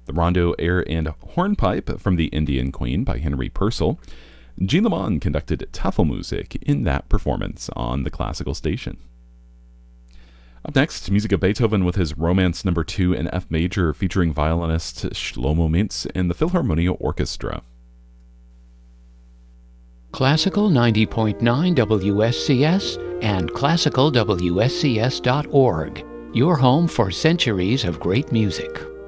the rondo, air, and hornpipe from the Indian Queen by Henry Purcell. Jean Lemon conducted Tafelmusik in that performance on the classical station. Up next, music of Beethoven with his Romance No. 2 in F major featuring violinist Shlomo Mintz and the Philharmonia Orchestra. Classical 90.9 WSCS and classicalwscs.org, your home for centuries of great music.